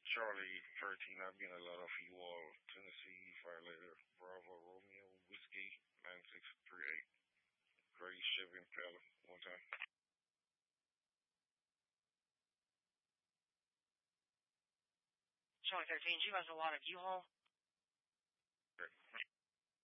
Charlie 13, I've been a lot of you all. Tennessee, Violator, Bravo, Romeo, Whiskey, 9638. Great shipping, Pella, one time. Charlie 13, you guys a lot of U-Haul? Great.